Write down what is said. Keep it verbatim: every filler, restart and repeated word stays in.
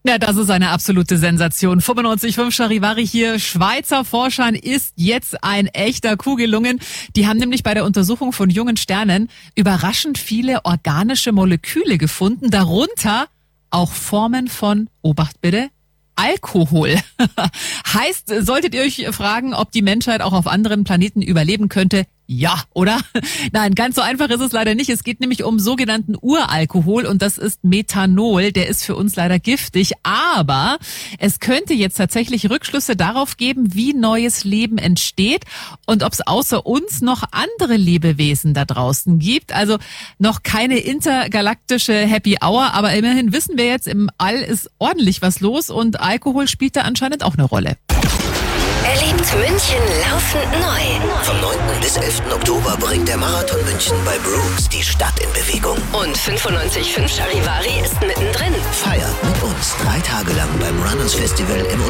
Ja, das ist eine absolute Sensation. fünfundneunzig Komma fünf Charivari hier. Schweizer Forschern ist jetzt ein echter Coup gelungen. Die haben nämlich bei der Untersuchung von jungen Sternen überraschend viele organische Moleküle gefunden, darunter auch Formen von, Obacht bitte, Alkohol. Heißt, solltet ihr euch fragen, ob die Menschheit auch auf anderen Planeten überleben könnte? Ja, oder? Nein, ganz so einfach ist es leider nicht. Es geht nämlich um sogenannten Uralkohol und das ist Methanol. Der ist für uns leider giftig, aber es könnte jetzt tatsächlich Rückschlüsse darauf geben, wie neues Leben entsteht und ob es außer uns noch andere Lebewesen da draußen gibt. Also noch keine intergalaktische Happy Hour, aber immerhin wissen wir jetzt, im All ist ordentlich was los und Alkohol spielt da anscheinend auch eine Rolle. Erlebt München laufend neu. Vom neunten bis elften Oktober bringt der Marathon München bei Brooks die Stadt in Bewegung. Und fünfundneunzig Komma fünf Charivari ist mittendrin. Feiert mit uns drei Tage lang beim Runners Festival im